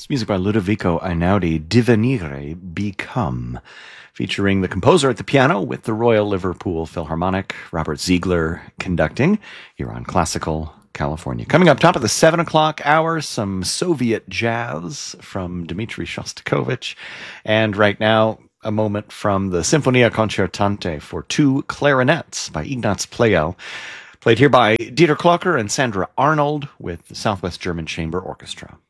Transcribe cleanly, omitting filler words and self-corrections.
It's music by Ludovico Einaudi, Divenire, Become, featuring the composer at the piano with the Royal Liverpool Philharmonic, Robert Ziegler, conducting here on Classical California. Coming up top of the 7 o'clock hour, some Soviet jazz from Dmitri Shostakovich. And right now, a moment from the Sinfonia Concertante for two clarinets by Ignaz Pleyel, played here by Dieter Klocker and Sandra Arnold with the Southwest German Chamber Orchestra.